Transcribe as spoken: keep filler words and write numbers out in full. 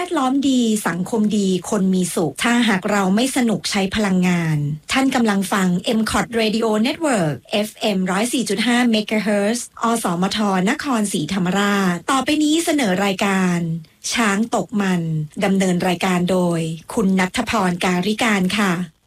ดล้อมดีสังคมดีคนมีสุขถ้าหากเราไม่สนุกใช้พลังงานท่านกำลังฟัง เอ็ม คอท Radio Network เอฟ เอ็ม หนึ่งร้อยสี่จุดห้า เมกะเฮิรตซ์ อสมทนครศรีธรรมราชต่อไปนี้เสนอรายการช้างตกมันดำเนินรายการโดยคุณณัฐพร การิการค่ะ